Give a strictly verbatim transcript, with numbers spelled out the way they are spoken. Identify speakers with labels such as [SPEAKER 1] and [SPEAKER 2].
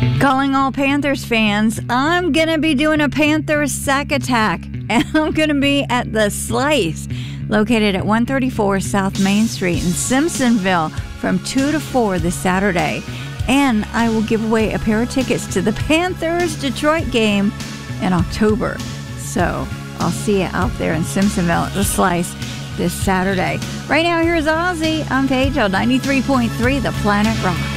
[SPEAKER 1] Calling all Panthers fans, I'm going to be doing a Panthers sack attack, and I'm going to be at the Slice, located at one thirty-four South Main Street in Simpsonville from two to four this Saturday. And I will give away a pair of tickets to the Panthers-Detroit game in October. So I'll see you out there in Simpsonville at the Slice this Saturday. Right now, here's Ozzy on Paige on ninety-three point three The Planet Rock.